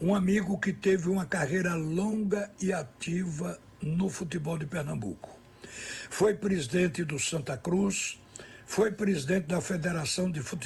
um amigo que teve uma carreira longa e ativa no futebol de Pernambuco. Foi presidente do Santa Cruz, foi presidente da Federação de Futebol